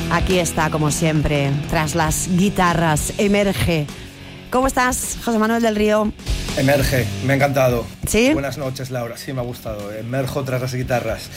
Aquí está, como siempre, tras las guitarras, emerge. ¿Cómo estás, José Manuel del Río? Emerge, me ha encantado. ¿Sí? Buenas noches, Laura. Sí, me ha gustado. Emerjo tras las guitarras.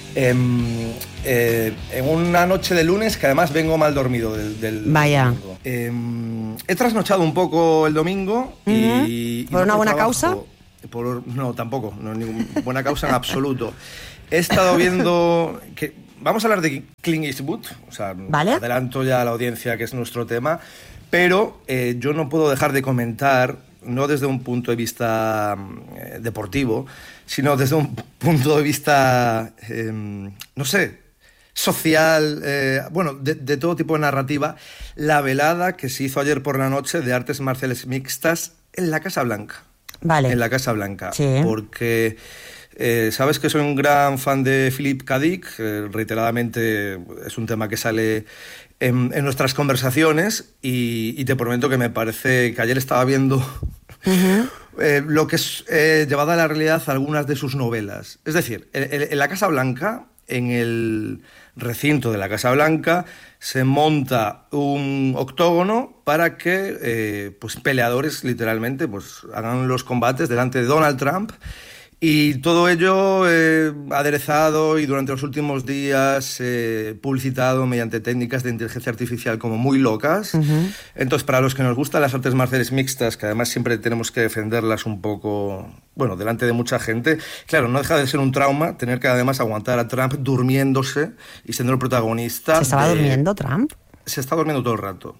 En una noche de lunes, que además vengo mal dormido del Vaya. domingo. He trasnochado un poco el domingo y ¿Por una buena causa? No, tampoco. No, ninguna buena causa en absoluto. He estado viendo... Vamos a hablar de Clint Eastwood. O sea, ¿vale? Adelanto ya a la audiencia que es nuestro tema. Pero yo no puedo dejar de comentar, no desde un punto de vista deportivo, sino desde un punto de vista, no sé, social, de todo tipo de narrativa, la velada que se hizo ayer por la noche de artes marciales mixtas en la Casa Blanca. Vale. En la Casa Blanca. Sí. Porque... sabes que soy un gran fan de Philippe Cadic, reiteradamente es un tema que sale en nuestras conversaciones y te prometo que me parece que ayer estaba viendo lo que es llevado a la realidad algunas de sus novelas. Es decir, en la Casa Blanca, en el recinto de la Casa Blanca, se monta un octógono para que peleadores literalmente hagan los combates delante de Donald Trump. Y todo ello aderezado y durante los últimos días publicitado mediante técnicas de inteligencia artificial como muy locas. Entonces, para los que nos gustan las artes marciales mixtas, que además siempre tenemos que defenderlas un poco, delante de mucha gente, claro, no deja de ser un trauma tener que además aguantar a Trump durmiéndose y siendo el protagonista. ¿Se estaba durmiendo Trump? Se está durmiendo todo el rato.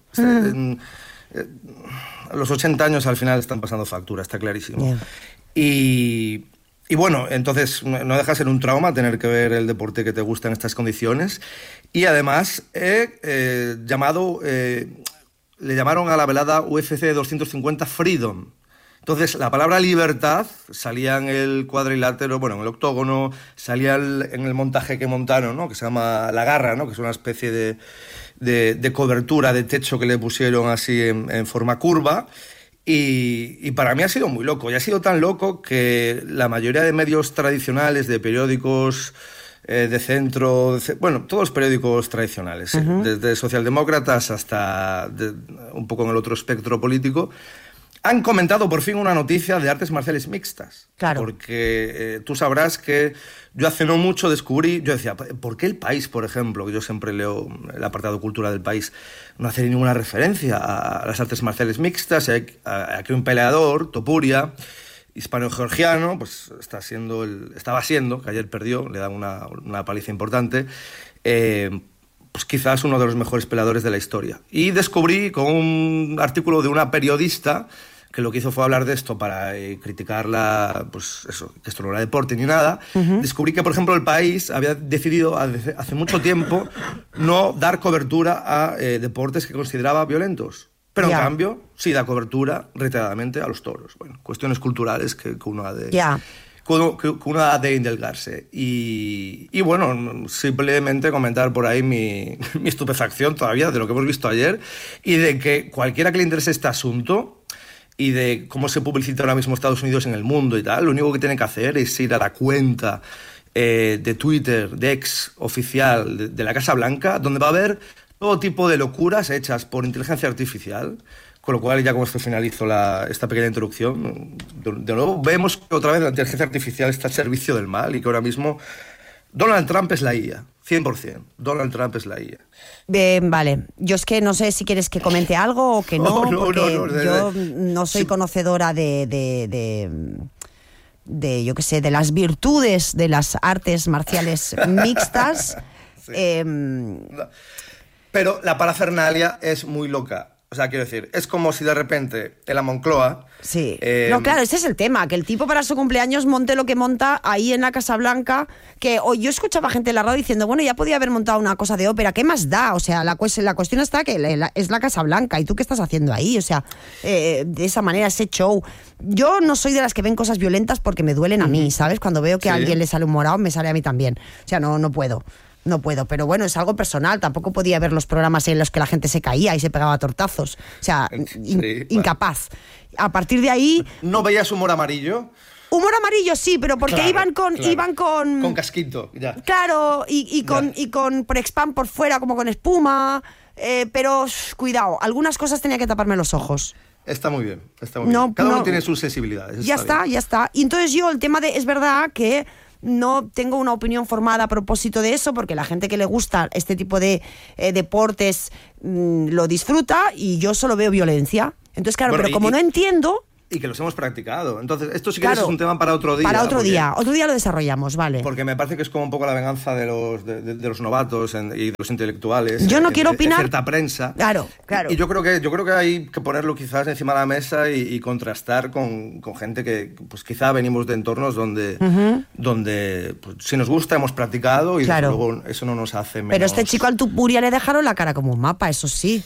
Los 80 años al final están pasando factura, está clarísimo. Yeah. Y bueno, entonces no deja de ser un trauma tener que ver el deporte que te gusta en estas condiciones. Y además le llamaron a la velada UFC 250 Freedom. Entonces la palabra libertad salía en el cuadrilátero, en el octógono, salía en el montaje que montaron, ¿no? Que se llama la garra, ¿no? Que es una especie de cobertura de techo que le pusieron así en forma curva. Y para mí ha sido muy loco, y ha sido tan loco que la mayoría de medios tradicionales, de periódicos de centro, todos los periódicos tradicionales, desde socialdemócratas hasta un poco en el otro espectro político, han comentado por fin una noticia de artes marciales mixtas. Claro. Porque tú sabrás que yo hace no mucho descubrí, yo decía, ¿por qué El País, por ejemplo, que yo siempre leo el apartado cultura del País, no hace ninguna referencia a las artes marciales mixtas, a que un peleador, Topuria, hispano-georgiano, estaba siendo, que ayer perdió, le da una paliza importante, quizás uno de los mejores peleadores de la historia. Y descubrí con un artículo de una periodista que lo que hizo fue hablar de esto para criticarla, que esto no era deporte ni nada. Descubrí que, por ejemplo, El País había decidido hace mucho tiempo no dar cobertura a deportes que consideraba violentos. Pero en cambio, sí da cobertura reiteradamente a los toros. Cuestiones culturales que uno ha de... que uno ha de indulgarse. Y simplemente comentar por ahí mi estupefacción todavía de lo que hemos visto ayer y de que cualquiera que le interese este asunto y de cómo se publicita ahora mismo Estados Unidos en el mundo y tal, lo único que tiene que hacer es ir a la cuenta de Twitter, de ex oficial de la Casa Blanca, donde va a haber todo tipo de locuras hechas por inteligencia artificial. Con lo cual, ya como esto finalizo esta pequeña introducción, de nuevo vemos que otra vez la inteligencia artificial está al servicio del mal y que ahora mismo Donald Trump es la IA, 100%. Donald Trump es la IA. Vale, yo es que no sé si quieres que comente algo o que no, yo no soy conocedora de yo qué sé, de las virtudes de las artes marciales mixtas. Sí. Pero la parafernalia es muy loca. O sea, quiero decir, es como si de repente en la Moncloa... Sí. No, claro, ese es el tema, que el tipo para su cumpleaños monte lo que monta ahí en la Casa Blanca, que yo escuchaba gente en la radio diciendo, ya podía haber montado una cosa de ópera, ¿qué más da? O sea, la cuestión está que es la Casa Blanca, ¿y tú qué estás haciendo ahí? O sea, de esa manera, ese show. Yo no soy de las que ven cosas violentas porque me duelen a mí, ¿sabes? Cuando veo que a alguien le sale un morado, me sale a mí también. O sea, no puedo. No puedo, pero es algo personal. Tampoco podía ver los programas en los que la gente se caía y se pegaba tortazos. O sea, incapaz. A partir de ahí... ¿No veías humor amarillo? Humor amarillo sí, pero porque Claro, iban con... claro. Iban Con casquito, ya. Claro, y con Prexpan por fuera, como con espuma, pero cuidado, algunas cosas tenía que taparme los ojos. Está muy bien, está muy bien. Cada uno tiene sus sensibilidades. Ya está, bien. ya está. Y entonces yo, el tema de... Es verdad que no tengo una opinión formada a propósito de eso, porque la gente que le gusta este tipo de deportes lo disfruta y yo solo veo violencia. Entonces, claro, Bueno, pero como no entiendo... Y que los hemos practicado. Entonces, esto si quieres Claro, es un tema para otro día. Para otro día. Otro día lo desarrollamos, vale. Porque me parece que es como un poco la venganza de los novatos y de los intelectuales. Yo no quiero opinar. Cierta prensa. Claro, claro. Y yo creo que hay que ponerlo quizás encima de la mesa y contrastar con gente que pues quizá venimos de entornos donde pues, si nos gusta hemos practicado y Claro. desde luego eso no nos hace menos... Pero este chico al Tupuria le dejaron la cara como un mapa, eso sí.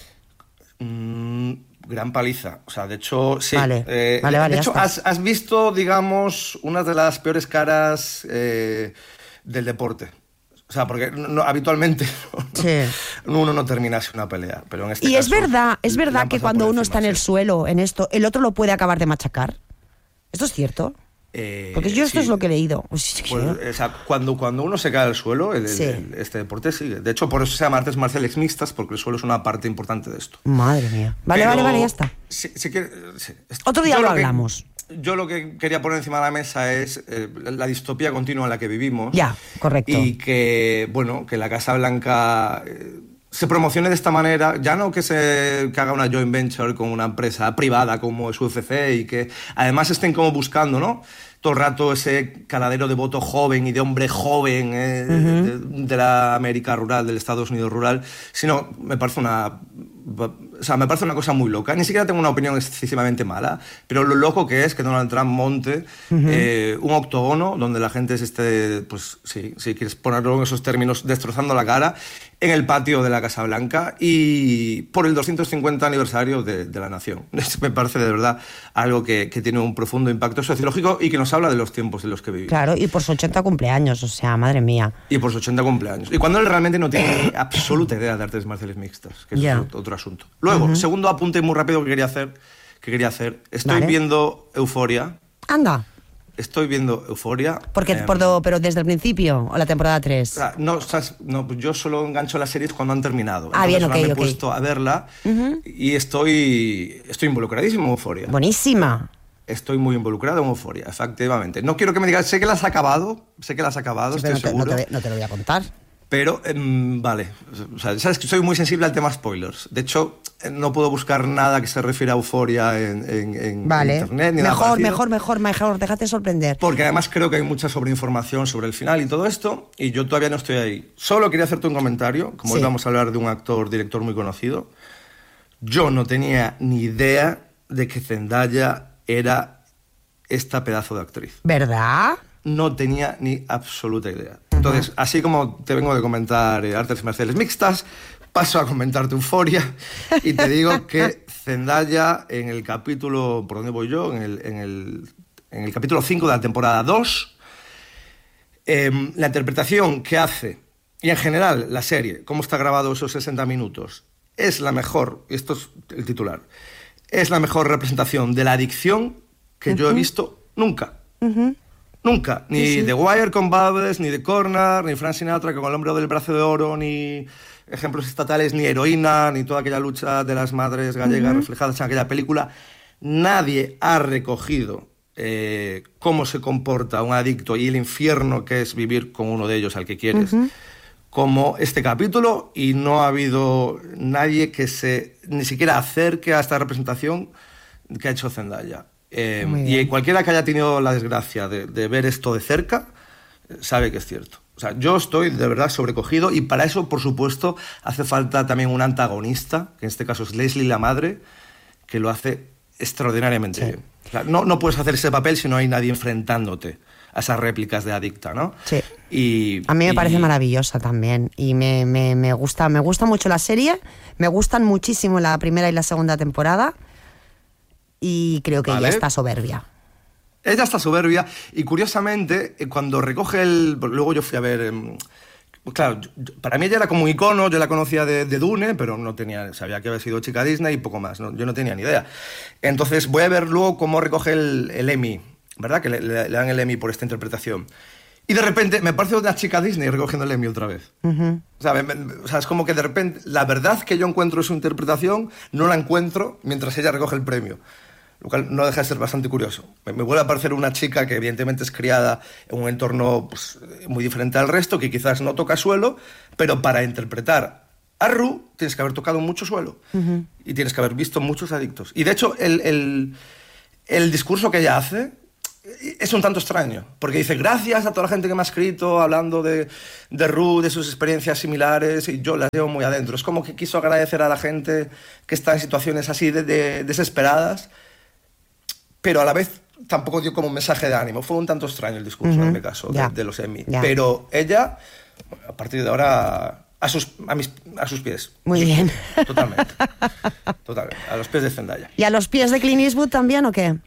Gran paliza. O sea, de hecho, sí. Vale, vale, de hecho, ya está. has visto, digamos, una de las peores caras del deporte. O sea, porque habitualmente Sí. uno no termina así una pelea. Pero en este Y caso, es verdad le han que pasado cuando por uno encima, está en el sí. suelo, en esto, el otro lo puede acabar de machacar. ¿Esto es cierto? Porque yo esto sí. es lo que he leído. Pues, Pues, o sea, cuando uno se cae al suelo, Sí. este deporte sigue. De hecho, por eso se llama artes marciales mixtas, porque el suelo es una parte importante de esto. Madre mía. Vale, Pero vale, ya está. sí, Otro día Yo lo que- hablamos. Yo lo que quería poner encima de la mesa es la distopía continua en la que vivimos. Ya, correcto. Y que, bueno, que la Casa Blanca se promocione de esta manera, ya no que haga una joint venture con una empresa privada como es UFC y que además estén como buscando, ¿no? Todo el rato ese caladero de voto joven y de hombre joven de la América rural, del Estados Unidos rural, sino me parece me parece una cosa muy loca. Ni siquiera tengo una opinión excesivamente mala, pero lo loco que es que Donald Trump monte un octógono donde la gente se esté, pues sí, si quieres ponerlo en esos términos, destrozando la cara en el patio de la Casa Blanca y por el 250 aniversario de la nación. Me parece de verdad algo que tiene un profundo impacto sociológico y que nos habla de los tiempos en los que vivimos. Claro, y por su 80 cumpleaños, o sea, madre mía. Y por sus 80 cumpleaños. Y cuando él realmente no tiene ni absoluta idea de artes marciales mixtas, que Ya. es otro asunto. Luego, segundo apunte muy rápido que quería hacer. Estoy Vale. viendo Euphoria. Anda. Estoy viendo Euphoria. Porque, pero desde el principio, o la temporada 3. No, yo solo engancho las series cuando han terminado. Ah, bien, Entonces, ahora ok, me he ok. puesto a verla y estoy involucradísimo en Euphoria. Buenísima. Estoy muy involucrado en Euphoria, efectivamente. No quiero que me digas, sé que la has acabado, Sí, estoy pero seguro. no te lo voy a contar. Pero, vale, o sea, sabes que soy muy sensible al tema spoilers. De hecho, no puedo buscar nada que se refiera a Euphoria en Vale. internet. Ni nada parecido, Mejor, déjate sorprender. porque además creo que hay mucha sobreinformación sobre el final y todo esto, y yo todavía no estoy ahí. Solo quería hacerte un comentario, como Sí. hoy vamos a hablar de un actor, director muy conocido. Yo no tenía ni idea de que Zendaya era esta pedazo de actriz. ¿Verdad? No tenía ni absoluta idea. Entonces, así como te vengo de comentar artes marciales mixtas, paso a comentarte Euphoria y te digo que Zendaya en el capítulo, ¿por dónde voy yo? En el capítulo 5 de la temporada 2, la interpretación que hace, y en general la serie, cómo está grabado esos 60 minutos, es la mejor, y esto es el titular, es la mejor representación de la adicción que yo he visto nunca. Nunca. Ni The Wire con Bubbles, ni The Corner, ni Frank Sinatra con El hombre del brazo de oro, ni ejemplos estatales, ni heroína, ni toda aquella lucha de las madres gallegas reflejadas en aquella película. Nadie ha recogido cómo se comporta un adicto y el infierno que es vivir con uno de ellos al que quieres, como este capítulo, y no ha habido nadie que ni siquiera acerque a esta representación que ha hecho Zendaya. Y cualquiera que haya tenido la desgracia de ver esto de cerca sabe que es cierto. O sea, yo estoy de verdad sobrecogido y para eso, por supuesto, hace falta también un antagonista, que en este caso es Leslie, la madre, que lo hace extraordinariamente bien. O sea, no puedes hacer ese papel si no hay nadie enfrentándote a esas réplicas de adicta, ¿no? Sí. A mí me parece maravillosa también y me gusta mucho la serie, me gustan muchísimo la primera y la segunda temporada. Y creo que ella está soberbia. Ella está soberbia y curiosamente cuando recoge luego yo fui a ver... Claro, para mí ella era como un icono, yo la conocía de Dune, pero sabía que había sido chica Disney y poco más, yo no tenía ni idea. Entonces voy a ver luego cómo recoge el Emmy ¿verdad? Que le dan el Emmy por esta interpretación. Y de repente me parece una chica Disney recogiendo el Emmy otra vez. O sea, es como que de repente la verdad que yo encuentro en su interpretación no la encuentro mientras ella recoge el premio. Lo cual no deja de ser bastante curioso. Me vuelve a parecer una chica que evidentemente es criada en un entorno pues, muy diferente al resto, que quizás no toca suelo, pero para interpretar a Rue tienes que haber tocado mucho suelo y tienes que haber visto muchos adictos. Y de hecho el discurso que ella hace es un tanto extraño, porque dice gracias a toda la gente que me ha escrito hablando de Rue, de sus experiencias similares, y yo las llevo muy adentro. Es como que quiso agradecer a la gente que está en situaciones así de desesperadas, pero a la vez tampoco dio como un mensaje de ánimo. Fue un tanto extraño el discurso en mi caso de los Emmy. Pero ella, a partir de ahora, a sus pies. Muy bien. Totalmente. A los pies de Zendaya. ¿Y a los pies de Clint Eastwood también o qué?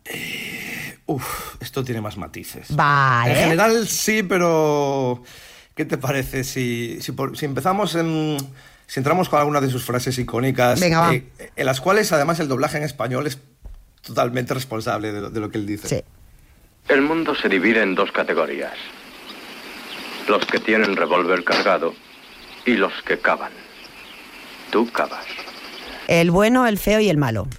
Esto tiene más matices. Vale. En general sí, pero ¿qué te parece si empezamos si entramos con algunas de sus frases icónicas? Venga, en las cuales además el doblaje en español es totalmente responsable de lo que él dice. Sí. El mundo se divide en dos categorías. Los que tienen revólver cargado y los que cavan. Tú cavas. El bueno, el feo y el malo.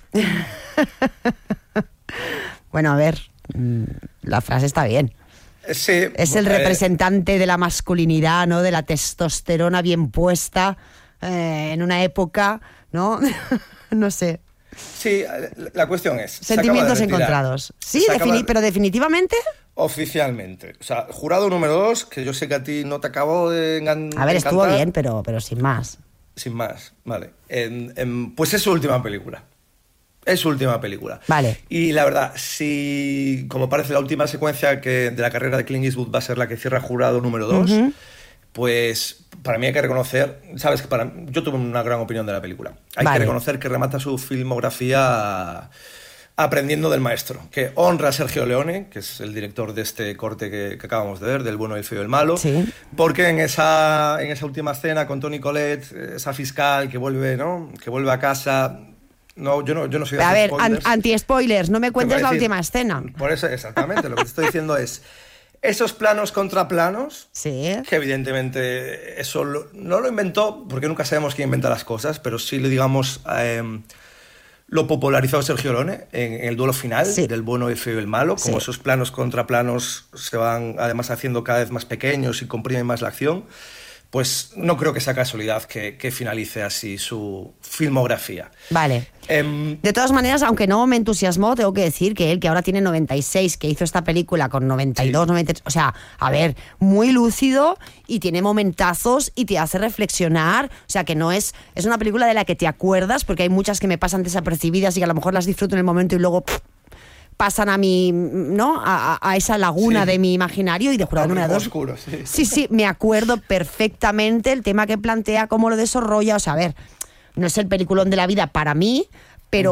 Bueno, a ver, la frase está bien. Sí, es el representante de la masculinidad, ¿no? De la testosterona bien puesta en una época, ¿no? No sé. Sí, la cuestión es... Sentimientos encontrados. Sí, pero definitivamente... Oficialmente. O sea, jurado número 2, que yo sé que a ti no te acabó de encantar. A ver, estuvo bien, pero sin más. Sin más, vale. Pues es su última película. Es su última película. Vale. Y la verdad, si como parece la última secuencia de la carrera de Clint Eastwood va a ser la que cierra jurado número 2, pues para mí hay que reconocer, sabes que yo tuve una gran opinión de la película. Hay que reconocer que remata su filmografía aprendiendo del maestro, que honra a Sergio Leone, que es el director de este corte que acabamos de ver, del bueno, el feo y el malo, porque en esa última escena con Toni Collette, esa fiscal que vuelve a casa... No, yo no soy de a ver, spoilers. Anti-spoilers, no me cuentes la última escena. Por eso, exactamente, lo que te estoy diciendo es esos planos contra planos, que evidentemente eso no lo inventó, porque nunca sabemos quién inventa las cosas, pero sí, digamos, lo popularizó Sergio Leone en el duelo final del bueno, el feo y el malo, como esos planos contra planos se van además haciendo cada vez más pequeños y comprimen más la acción. Pues no creo que sea casualidad que finalice así su filmografía. Vale. De todas maneras, aunque no me entusiasmó, tengo que decir que él, que ahora tiene 96, que hizo esta película con 92, 93... O sea, a ver, muy lúcido y tiene momentazos y te hace reflexionar. O sea, que no es una película de la que te acuerdas, porque hay muchas que me pasan desapercibidas y que a lo mejor las disfruto en el momento y luego... pasan a mi, ¿no? A esa laguna de mi imaginario y de jurado número 2. Oscuro, sí, me acuerdo perfectamente el tema que plantea, cómo lo desarrolla. O sea, a ver, no es el peliculón de la vida para mí, pero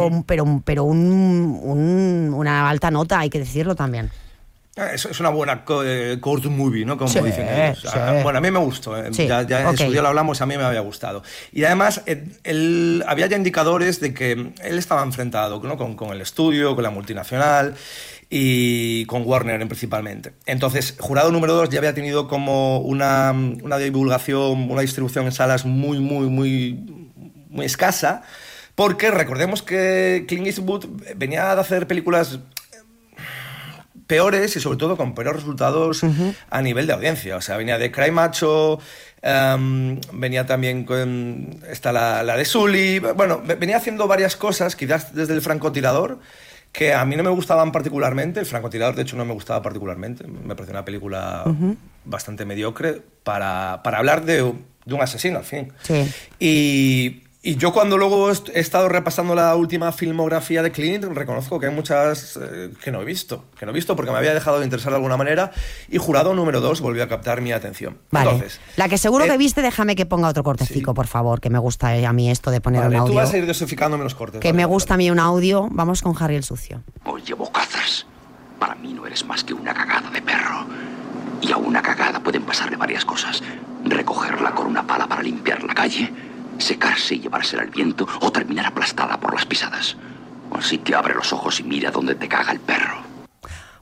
una alta nota, hay que decirlo también. Es una buena court movie, ¿no? Como dicen ellos. Bueno, a mí me gustó. Ya en su día lo hablamos, a mí me había gustado. Y además, había ya indicadores de que él estaba enfrentado, ¿no? con el estudio, con la multinacional y con Warner principalmente. Entonces, jurado número 2 ya había tenido como una divulgación, una distribución en salas muy, muy, muy, muy escasa, porque recordemos que Clint Eastwood venía de hacer películas peores y sobre todo con peores resultados a nivel de audiencia. O sea, venía de Cry Macho, venía también con la de Sully. Bueno, venía haciendo varias cosas, quizás desde El francotirador, que a mí no me gustaban particularmente. El francotirador, de hecho, no me gustaba particularmente. Me pareció una película bastante mediocre para hablar de un asesino, al fin. Sí. Y yo cuando luego he estado repasando la última filmografía de Clint, reconozco que hay muchas que no he visto porque me había dejado de interesar de alguna manera, y jurado número 2 volvió a captar mi atención. Vale. Entonces, la que seguro que viste, déjame que ponga otro cortecico, por favor, que me gusta a mí esto de poner un audio. Tú vas a ir dosificándome los cortes. Que me gusta a mí un audio. Vamos con Harry el Sucio. Oye, bocazas, para mí no eres más que una cagada de perro. Y a una cagada pueden pasarle varias cosas. Recogerla con una pala para limpiar la calle, secarse y llevársela al viento, o terminar aplastada por las pisadas. Así que abre los ojos y mira dónde te caga el perro.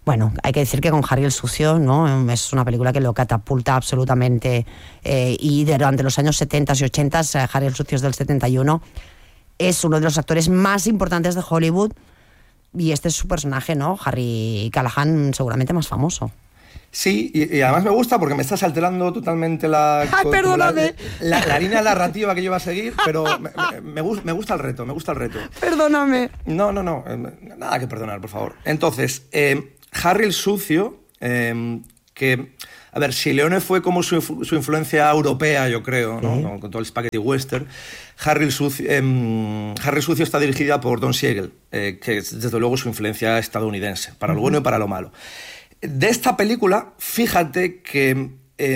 Bueno, hay que decir que con Harry el Sucio, ¿no? Es una película que lo catapulta absolutamente, y durante los años 70 y 80, Harry el Sucio es del 71, es uno de los actores más importantes de Hollywood, y este es su personaje, ¿no? Harry Callahan, seguramente más famoso. Sí, y además me gusta porque me estás alterando totalmente ¡Ay, perdóname! La línea narrativa que yo iba a seguir, pero me gusta el reto, Perdóname. No, nada que perdonar, por favor. Entonces, Harry el Sucio, que, a ver, si Leone fue como su influencia europea, yo creo, ¿no? Con todo el spaghetti western, Harry el Sucio está dirigida por Don Siegel, que es desde luego su influencia estadounidense, para lo bueno y para lo malo. De esta película, fíjate que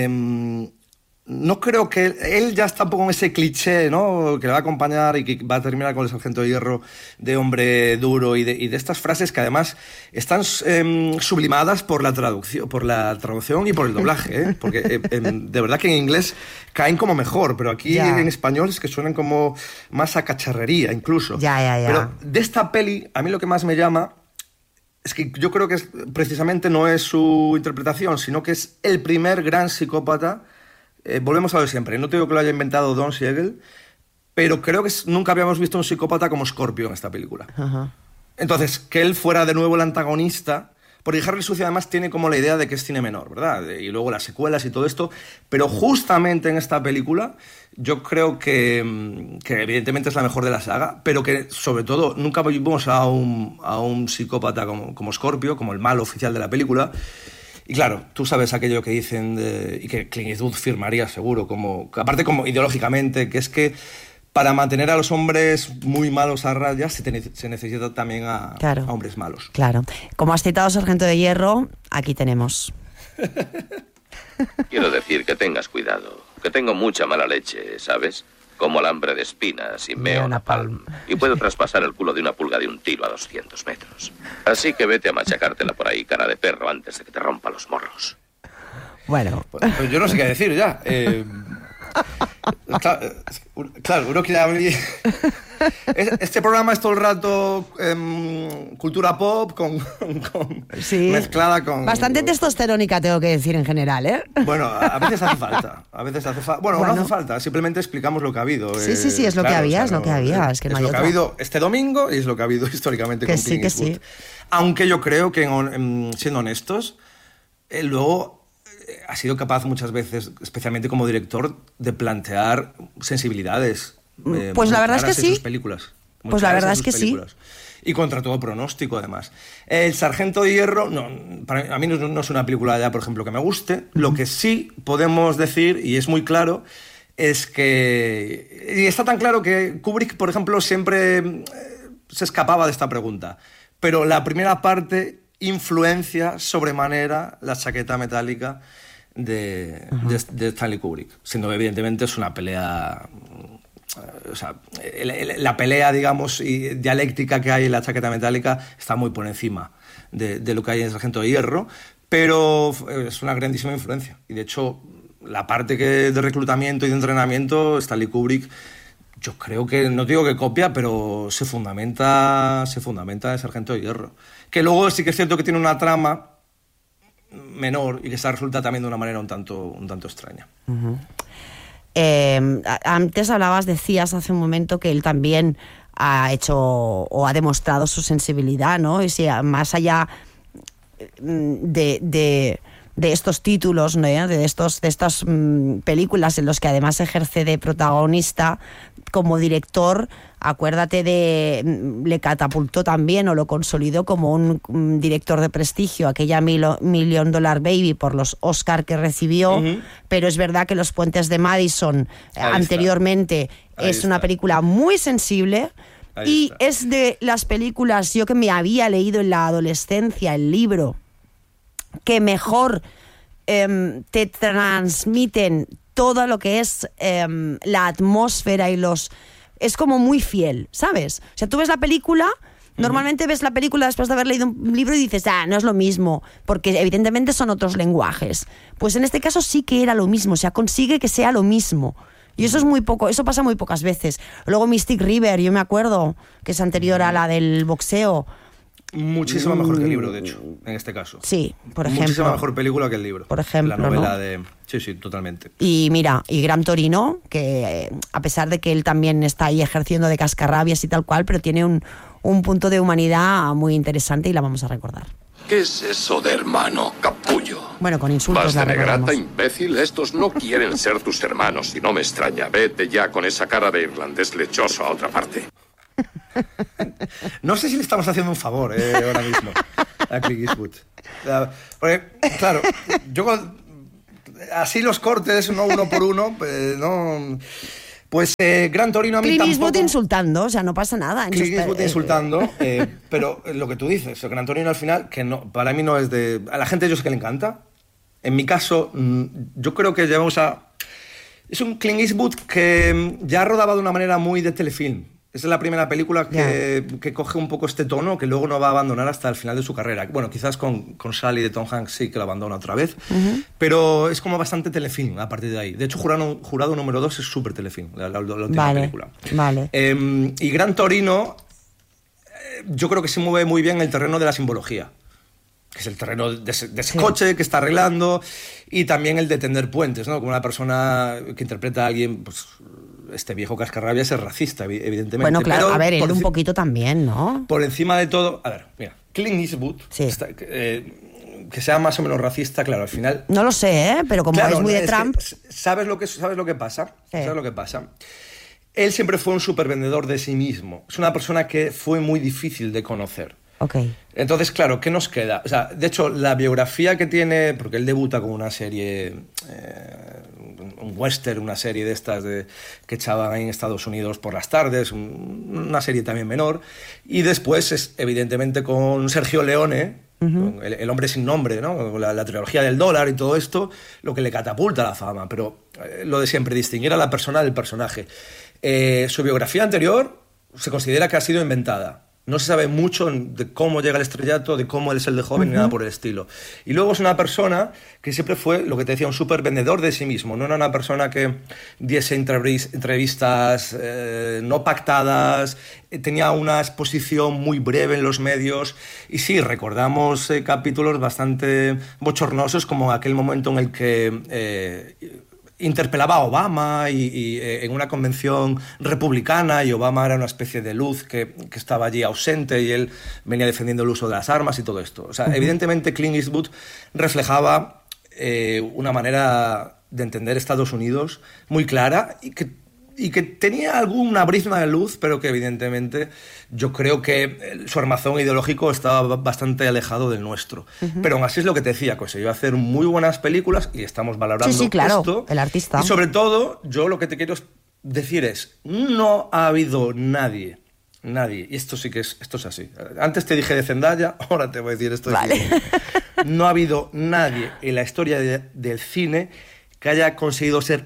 no creo que él ya está un poco en ese cliché, ¿no? Que le va a acompañar y que va a terminar con el Sargento de Hierro de hombre duro y de estas frases que además están sublimadas por la traducción y por el doblaje, ¿eh? Porque de verdad que en inglés caen como mejor, pero aquí en español es que suenan como más a cacharrería incluso. Ya. Pero de esta peli, a mí lo que más me llama es que yo creo que precisamente no es su interpretación, sino que es el primer gran psicópata. Volvemos a lo de siempre. No te digo que lo haya inventado Don Siegel, pero creo que nunca habíamos visto un psicópata como Scorpio en esta película. Uh-huh. Entonces, que él fuera de nuevo el antagonista, porque Harry el Sucio además tiene como la idea de que es cine menor, ¿verdad? Y luego las secuelas y todo esto, pero justamente en esta película yo creo que evidentemente es la mejor de la saga, pero que sobre todo nunca vimos a un psicópata como Scorpio, como el malo oficial de la película. Y claro, tú sabes aquello que dicen, y que Clint Eastwood firmaría seguro, aparte como ideológicamente, que es que para mantener a los hombres muy malos a raya se necesita también a hombres malos. Claro. Como has citado Sargento de Hierro, aquí tenemos. Quiero decir que tengas cuidado, que tengo mucha mala leche, ¿sabes? Como alambre de espinas y meo napalm. Y puedo traspasar el culo de una pulga de un tiro a 200 metros. Así que vete a machacártela por ahí, cara de perro, antes de que te rompa los morros. Bueno. Pues yo no sé qué decir ya. Claro, uno quiere abrir... Este programa es todo el rato cultura pop mezclada con... Bastante testosterónica, tengo que decir, en general, ¿eh? Bueno, a veces hace falta. Bueno, no hace falta, simplemente explicamos lo que ha habido. Sí, es lo que había, es lo que había. Es que no hay lo que ha habido este domingo y es lo que ha habido históricamente con Clint Eastwood. Sí. Aunque yo creo que, siendo honestos, luego ha sido capaz muchas veces, especialmente como director, de plantear sensibilidades. Pues la verdad es que sí. Películas, pues la verdad es que sí. Y contra todo pronóstico, además. El Sargento de Hierro, a mí no es una película ya, por ejemplo, que me guste. Lo que sí podemos decir, y es muy claro, es que... Y está tan claro que Kubrick, por ejemplo, siempre se escapaba de esta pregunta. Pero la primera parte influencia sobremanera la chaqueta metálica de Stanley Kubrick. Siendo que, evidentemente, es una pelea... O sea, la pelea, digamos, y dialéctica que hay en la chaqueta metálica está muy por encima de lo que hay en el Sargento de Hierro, pero es una grandísima influencia. Y de hecho, la parte de reclutamiento y de entrenamiento, Stanley Kubrick, yo creo que, no digo que copia, pero se fundamenta en el Sargento de Hierro. Que luego sí que es cierto que tiene una trama menor y que esa resulta también de una manera un tanto extraña. Uh-huh. Antes decías hace un momento que él también ha hecho o ha demostrado su sensibilidad, ¿no? Y si más allá de estos títulos, ¿no? de estas películas en los que además ejerce de protagonista, como director, acuérdate le catapultó también o lo consolidó como un director de prestigio, aquella Million Dollar Baby por los Oscar que recibió, uh-huh. Pero es verdad que Los Puentes de Madison anteriormente es una película muy sensible. Y es de las películas, yo que me había leído en la adolescencia el libro, que mejor te transmiten todo lo que es la atmósfera y es como muy fiel, ¿sabes? O sea, tú ves la película, normalmente ves la película después de haber leído un libro y dices, no es lo mismo, porque evidentemente son otros lenguajes. Pues en este caso sí que era lo mismo, o sea, consigue que sea lo mismo. Y eso es muy poco, eso pasa muy pocas veces. Luego Mystic River, yo me acuerdo, que es anterior a la del boxeo. Muchísimo mejor que el libro, de hecho, en este caso. Sí, por ejemplo. Muchísima mejor película que el libro. Por ejemplo, la novela, ¿no? Sí, totalmente. Y mira, y Gran Torino, que a pesar de que él también está ahí ejerciendo de cascarrabias y tal cual, pero tiene un punto de humanidad muy interesante y la vamos a recordar. ¿Qué es eso de hermano, capullo? Bueno, con insultos ¿Vas la de negrata, recordamos. imbécil? Estos no quieren ser tus hermanos y no me extraña. Vete ya con esa cara de irlandés lechoso a otra parte. No sé si le estamos haciendo un favor ahora mismo a Clint Eastwood. Porque, claro, así los cortes, no uno por uno, pues no... Pues Gran Torino a mí Clint tampoco... Eastwood insultando, o sea, no pasa nada. Clint Eastwood insultando, pero lo que tú dices, el Gran Torino al final, que no, para mí no es de... A la gente yo sé que le encanta. En mi caso, yo creo que llevamos a... Es un Clint Eastwood que ya rodaba de una manera muy de telefilm. Esa es la primera película que coge un poco este tono, que luego no va a abandonar hasta el final de su carrera. Bueno, quizás con Sally de Tom Hanks sí que lo abandona otra vez, pero es como bastante telefilm a partir de ahí. De hecho, Jurado número 2 es súper telefilm, la última película. Vale. Y Gran Torino, yo creo que se mueve muy bien en el terreno de la simbología, que es el terreno de ese coche que está arreglando, y también el de tender puentes, ¿no? Como una persona que interpreta a alguien... Pues, este viejo cascarrabias es racista, evidentemente. Bueno, claro, pero a ver, él un poquito también, ¿no? Por encima de todo... A ver, mira, Clint Eastwood, que sea más o menos racista, claro, al final... No lo sé, pero como claro, es muy de Trump... ¿Sabes lo que pasa? Sí. ¿Sabes lo que pasa? Él siempre fue un supervendedor de sí mismo. Es una persona que fue muy difícil de conocer. Ok. Entonces, claro, ¿qué nos queda? O sea, de hecho, la biografía que tiene... Porque él debuta con una serie... un western, una serie de estas que echaban ahí en Estados Unidos por las tardes, una serie también menor, y después es evidentemente con Sergio Leone, con el hombre sin nombre, ¿no? La trilogía del dólar y todo esto, lo que le catapulta a la fama, pero lo de siempre, distinguir a la persona del personaje. Su biografía anterior se considera que ha sido inventada. No se sabe mucho de cómo llega al estrellato, de cómo él es el de joven, ni nada por el estilo. Y luego es una persona que siempre fue, lo que te decía, un súper vendedor de sí mismo. No era una persona que diese entrevistas no pactadas, tenía una exposición muy breve en los medios. Y sí, recordamos capítulos bastante bochornosos, como aquel momento en el que... interpelaba a Obama y en una convención republicana, y Obama era una especie de luz que estaba allí ausente, y él venía defendiendo el uso de las armas y todo esto. O sea, evidentemente Clint Eastwood reflejaba una manera de entender Estados Unidos muy clara y que tenía alguna brizna de luz, pero que evidentemente yo creo que su armazón ideológico estaba bastante alejado del nuestro. Pero aún así es lo que te decía, consiguió hacer muy buenas películas y estamos valorando Sí, claro, esto. el artista. Y sobre todo, yo lo que te quiero decir es, no ha habido nadie, y esto sí que esto es así. Antes te dije de Zendaya, ahora te voy a decir esto de Vale. No ha habido nadie en la historia del cine que haya conseguido ser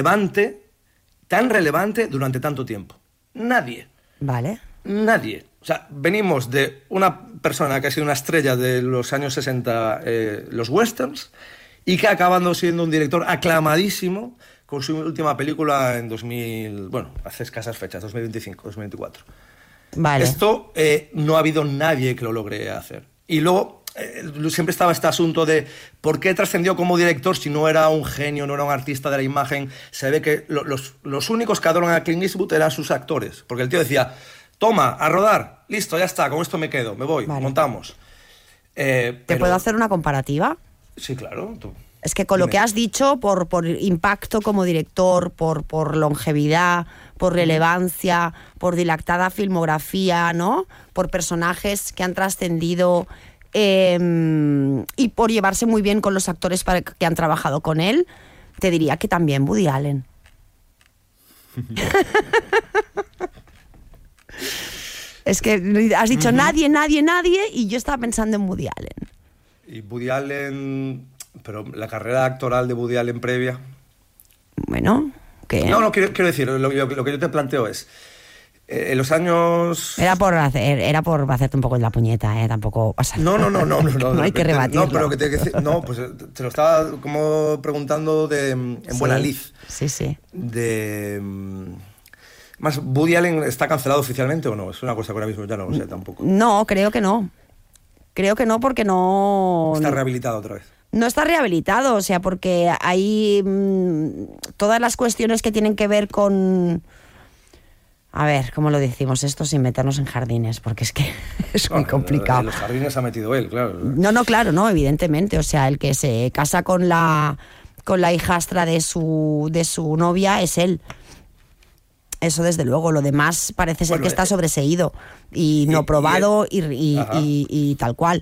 tan relevante durante tanto tiempo. Nadie. Vale. Nadie. O sea, venimos de una persona que ha sido una estrella de los años 60, los westerns, y que ha acabado siendo un director aclamadísimo con su última película en 2000... Bueno, hace escasas fechas, 2025, 2024. Vale. Esto no ha habido nadie que lo logre hacer. Y luego... siempre estaba este asunto de por qué trascendió como director si no era un genio, no era un artista de la imagen. Se ve que los únicos que adoran a Clint Eastwood eran sus actores, porque el tío decía, toma, a rodar, listo, ya está, con esto me quedo, me voy, montamos. ¿Te puedo hacer una comparativa? Sí, claro. Es que con lo que has dicho, por impacto como director, por longevidad, por relevancia, por dilatada filmografía, ¿no? Por personajes que han trascendido... y por llevarse muy bien con los actores que han trabajado con él, te diría que también Woody Allen. Es que has dicho nadie, y yo estaba pensando en Woody Allen. Y Woody Allen... Pero la carrera actoral de Woody Allen previa... Bueno, ¿qué? No, quiero decir, lo que yo te planteo es... en los años... Era por hacerte un poco en la puñeta, tampoco pasa nada. No hay que rebatirlo. No, pero lo que te que decir, no, pues te lo estaba como preguntando en buena lid. Sí. Más, ¿Woody Allen está cancelado oficialmente o no? Es una cosa que ahora mismo ya no lo sé tampoco. No, creo que no. Creo que no, porque no... Está rehabilitado otra vez. No está rehabilitado, o sea, porque hay todas las cuestiones que tienen que ver con... A ver, ¿cómo lo decimos esto sin meternos en jardines? Porque es que es muy complicado. En los jardines ha metido él, claro. No, claro, no, evidentemente. O sea, el que se casa con la hijastra de su novia es él. Eso desde luego. Lo demás parece ser que está sobreseído y no probado y tal cual.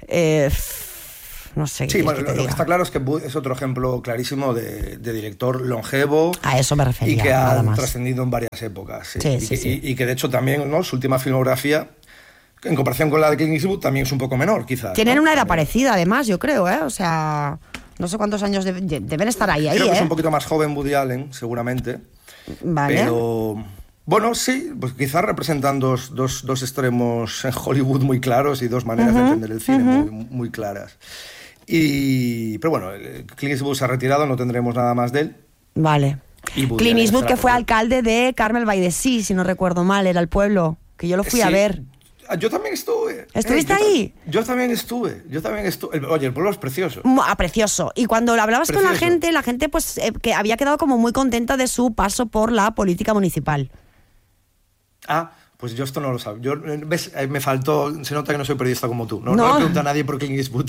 No sé. Sí, bueno, lo que está claro es que es otro ejemplo clarísimo de director longevo. A eso me refería. Y que ha trascendido en varias épocas. Sí. Y que de hecho también, ¿no?, su última filmografía, en comparación con la de Clint Eastwood, también es un poco menor, quizás. Tienen una edad parecida, además, yo creo, ¿eh? O sea, no sé cuántos años deben estar ahí. Creo que es un poquito más joven Woody Allen, seguramente. Vale. Pero... Bueno, sí, pues quizás representan dos extremos en Hollywood muy claros y dos maneras de entender el cine muy claras. Pero bueno, Clint Eastwood se ha retirado, no tendremos nada más de él. Vale. Clint Eastwood, que fue alcalde de Carmel by the Sea, si no recuerdo mal, era el pueblo, que yo lo fui a ver. Yo también estuve. ¿Estuviste ahí? Yo también estuve. Oye, el pueblo es precioso. Precioso. Y cuando hablabas con la gente pues que había quedado como muy contenta de su paso por la política municipal. Pues yo esto no lo sabía. Me faltó, se nota que no soy periodista como tú. No le pregunto a nadie por Clint Eastwood.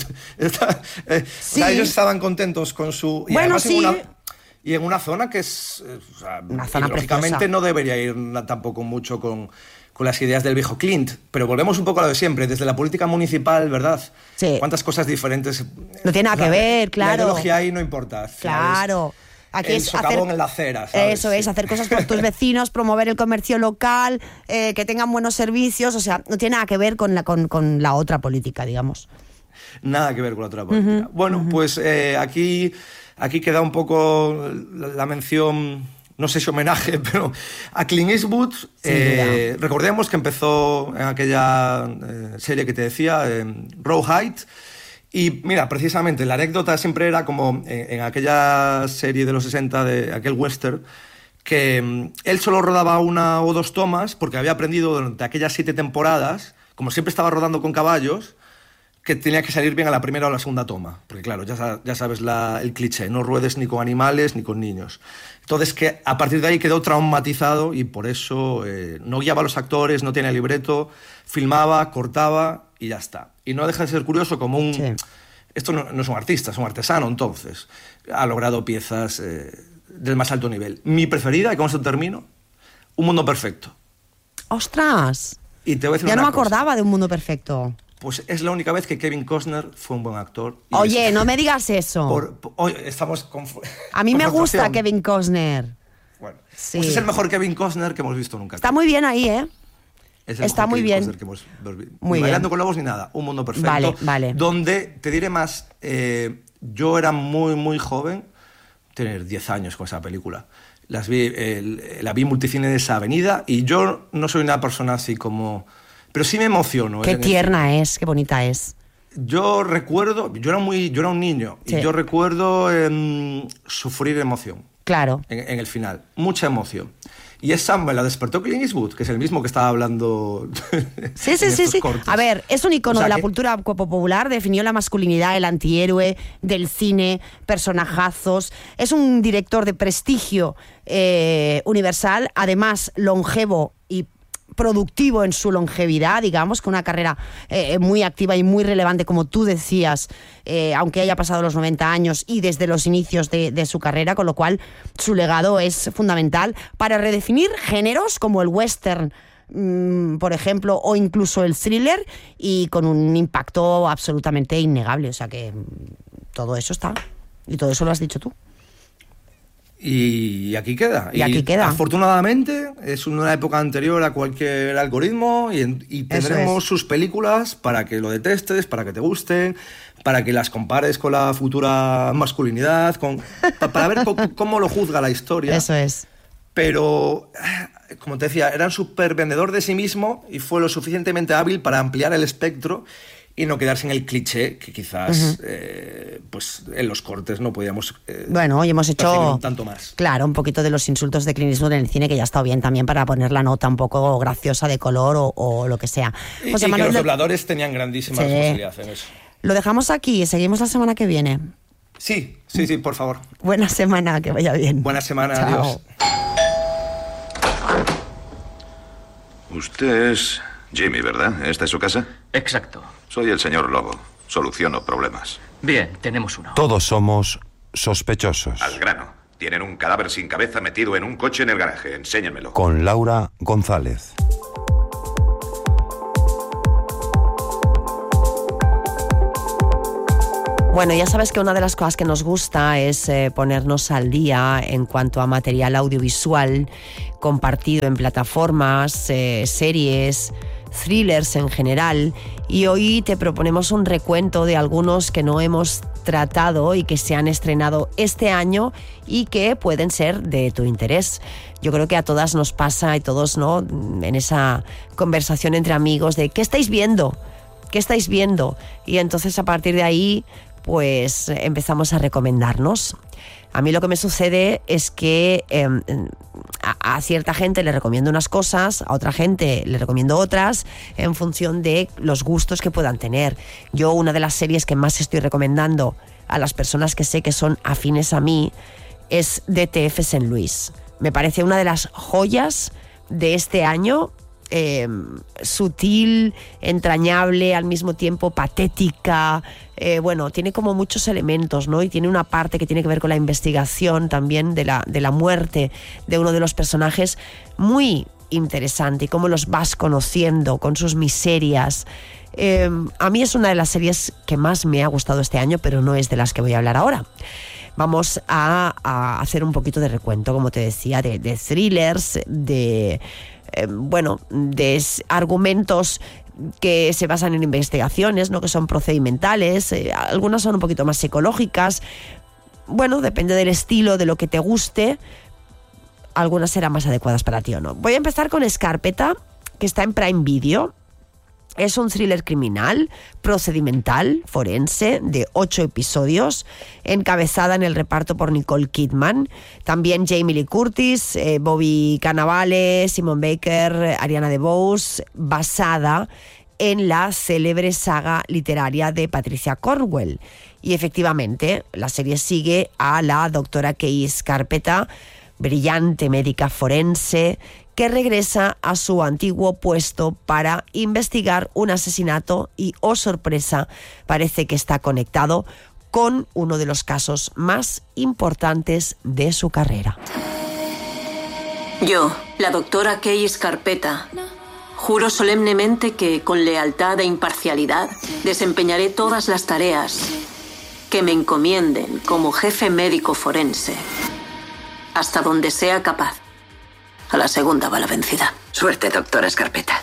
Sí. Ellos estaban contentos con su... Y bueno, sí. En una zona que es... una zona lógicamente preciosa. No debería ir tampoco mucho con las ideas del viejo Clint, pero volvemos un poco a lo de siempre, desde la política municipal, ¿verdad? Sí. ¿Cuántas cosas diferentes? No tiene nada que ver, claro. La ideología ahí no importa. Claro. Aquí el es socavón en la acera, ¿sabes? Eso es, hacer cosas por tus vecinos, promover el comercio local, que tengan buenos servicios, o sea, no tiene nada que ver con la otra política, digamos. Nada que ver con la otra política. Bueno, pues aquí queda un poco la mención, no sé si homenaje, pero a Clint Eastwood. Recordemos que empezó en aquella serie que te decía, Rawhide. Y mira, precisamente la anécdota siempre era como en aquella serie de los 60, de aquel western, que él solo rodaba 1 o 2 tomas porque había aprendido durante aquellas 7 temporadas, como siempre estaba rodando con caballos, que tenía que salir bien a la primera o la segunda toma. Porque claro, ya sabes el cliché, no ruedes ni con animales ni con niños. Entonces, que a partir de ahí quedó traumatizado y por eso no guiaba a los actores, no tenía libreto, filmaba, cortaba y ya está. Y no deja de ser curioso como un... Sí. Esto no es un artista, es un artesano, entonces. Ha logrado piezas del más alto nivel. Mi preferida, y con esto termino, Un mundo perfecto. ¡Ostras! Y te voy a decir ya una no me cosa. acordaba de Un mundo perfecto. Pues es la única vez que Kevin Costner fue un buen actor. Oye, no me digas eso. Oye, estamos con... A mí me gusta Kevin Costner. Bueno, sí. Pues es el mejor Kevin Costner que hemos visto nunca. Está muy bien ahí, ¿eh? Está muy bien. Que hemos, muy ni Bailando bien. con lobos ni nada. Un mundo perfecto. Vale. Donde, te diré más, yo era muy joven, tener 10 años con esa película. La vi en Multicines Avenida y yo no soy una persona así como... Pero sí me emociono. Qué tierna es, qué bonita es. Yo recuerdo, yo era un niño, sí. Y yo recuerdo sufrir emoción. Claro. En el final, mucha emoción. Y esa me la despertó Clint Eastwood, que es el mismo que estaba hablando. Sí. A ver, es un icono de la cultura popular, definió la masculinidad, el antihéroe del cine, personajazos. Es un director de prestigio universal, además longevo y productivo en su longevidad, digamos, con una carrera muy activa y muy relevante, como tú decías, aunque haya pasado los 90 años y desde los inicios de su carrera, con lo cual su legado es fundamental para redefinir géneros como el western, por ejemplo, o incluso el thriller, y con un impacto absolutamente innegable. O sea que todo eso está, y todo eso lo has dicho tú. Y aquí queda. Afortunadamente es una época anterior a cualquier algoritmo y tendremos sus películas para que lo detestes, para que te gusten, para que las compares con la futura masculinidad, para ver cómo lo juzga la historia. Eso es. Pero, como te decía, era un súper vendedor de sí mismo y fue lo suficientemente hábil para ampliar el espectro y no quedarse en el cliché que quizás pues en los cortes no podíamos bueno, hoy hemos hecho un tanto más. Claro, un poquito de los insultos de Clint Eastwood en el cine, que ya ha estado bien también para poner la nota un poco graciosa de color o lo que sea. José y Manuel, que los dobladores tenían grandísima responsabilidad en eso. Lo dejamos aquí y seguimos la semana que viene. Sí, por favor. Buena semana, que vaya bien. Buena semana, Chao. adiós. Usted es Jimmy, ¿verdad? ¿Esta es su casa? Exacto. Soy el señor Lobo. Soluciono problemas. Bien, tenemos uno. Todos somos sospechosos. Al grano. Tienen un cadáver sin cabeza metido en un coche en el garaje. Enséñenmelo. Con Laura González. Bueno, ya sabes que una de las cosas que nos gusta es ponernos al día en cuanto a material audiovisual compartido en plataformas, series, thrillers en general, y hoy te proponemos un recuento de algunos que no hemos tratado y que se han estrenado este año y que pueden ser de tu interés. Yo creo que a todas nos pasa y todos, ¿no?, en esa conversación entre amigos de ¿qué estáis viendo? ¿Qué estáis viendo? Y entonces a partir de ahí pues empezamos a recomendarnos. A mí lo que me sucede es que a cierta gente le recomiendo unas cosas, a otra gente le recomiendo otras, en función de los gustos que puedan tener. Yo, una de las series que más estoy recomendando a las personas que sé que son afines a mí es DTF St. Louis. Me parece una de las joyas de este año. Sutil, entrañable, al mismo tiempo patética, bueno, tiene como muchos elementos, ¿no? Y tiene una parte que tiene que ver con la investigación también de la muerte de uno de los personajes, muy interesante, y cómo los vas conociendo con sus miserias. A mí es una de las series que más me ha gustado este año, pero no es de las que voy a hablar ahora. Vamos a hacer un poquito de recuento, como te decía, de thrillers, de argumentos que se basan en investigaciones, ¿no?, que son procedimentales, algunas son un poquito más psicológicas. Bueno, depende del estilo, de lo que te guste, algunas serán más adecuadas para ti o no. Voy a empezar con Scarpetta, que está en Prime Video. Es un thriller criminal, procedimental, forense, de 8 episodios, encabezada en el reparto por Nicole Kidman. También Jamie Lee Curtis, Bobby Cannavale, Simon Baker, Ariana DeBose, basada en la célebre saga literaria de Patricia Cornwell. Y efectivamente, la serie sigue a la doctora Kay Scarpetta, brillante médica forense, que regresa a su antiguo puesto para investigar un asesinato y, oh sorpresa, parece que está conectado con uno de los casos más importantes de su carrera. Yo, la doctora Kay Scarpetta, juro solemnemente que, con lealtad e imparcialidad, desempeñaré todas las tareas que me encomienden como jefe médico forense, hasta donde sea capaz. A la segunda va la vencida. Suerte, doctora Scarpetta.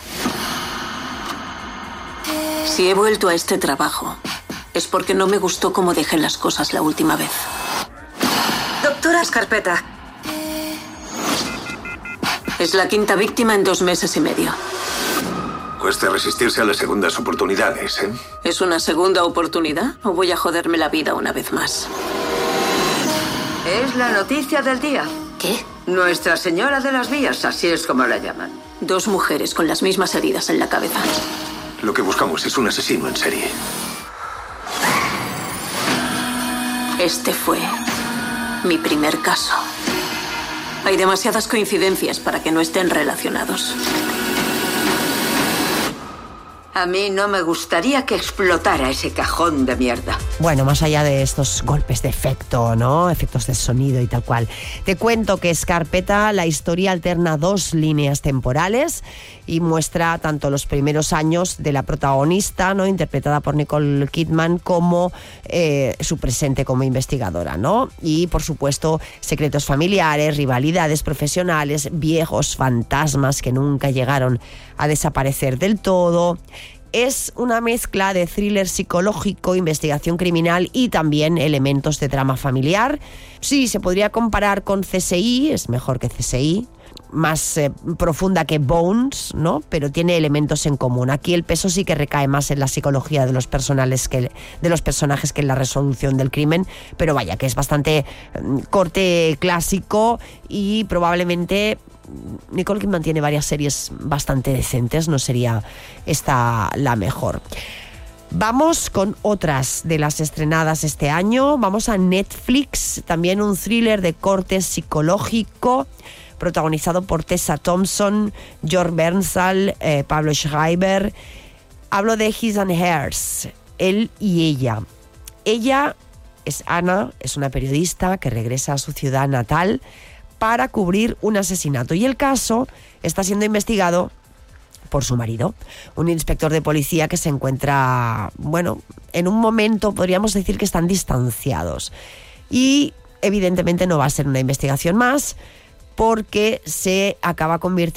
Si he vuelto a este trabajo, es porque no me gustó cómo dejé las cosas la última vez. Doctora Scarpetta. Es la quinta víctima en 2 meses y medio. Cuesta resistirse a las segundas oportunidades, ¿eh? ¿Es una segunda oportunidad o voy a joderme la vida una vez más? Es la noticia del día. ¿Qué? Nuestra Señora de las Vías, así es como la llaman. 2 mujeres con las mismas heridas en la cabeza. Lo que buscamos es un asesino en serie. Este fue mi primer caso. Hay demasiadas coincidencias para que no estén relacionados. A mí no me gustaría que explotara ese cajón de mierda. Bueno, más allá de estos golpes de efecto, ¿no?, efectos de sonido y tal cual, te cuento que Scarpetta, la historia alterna 2 líneas temporales y muestra tanto los primeros años de la protagonista, ¿no?, interpretada por Nicole Kidman, como su presente como investigadora, ¿no? Y, por supuesto, secretos familiares, rivalidades profesionales, viejos fantasmas que nunca llegaron a desaparecer del todo. Es una mezcla de thriller psicológico, investigación criminal y también elementos de drama familiar. Sí, se podría comparar con CSI, es mejor que CSI, más profunda que Bones, ¿no? Pero tiene elementos en común. Aquí el peso sí que recae más en la psicología de los personajes que en la resolución del crimen, pero vaya, que es bastante corte clásico y probablemente Nicole Kidman tiene varias series bastante decentes, no sería esta la mejor. Vamos con otras de las estrenadas este año. Vamos a Netflix, también un thriller de corte psicológico protagonizado por Tessa Thompson, George Bernthal, Pablo Schreiber. Hablo de His and Hers, él y ella. Ella es Ana, es una periodista que regresa a su ciudad natal para cubrir un asesinato y el caso está siendo investigado por su marido, un inspector de policía que se encuentra, bueno, en un momento podríamos decir que están distanciados y evidentemente no va a ser una investigación más porque se acaba convirtiendo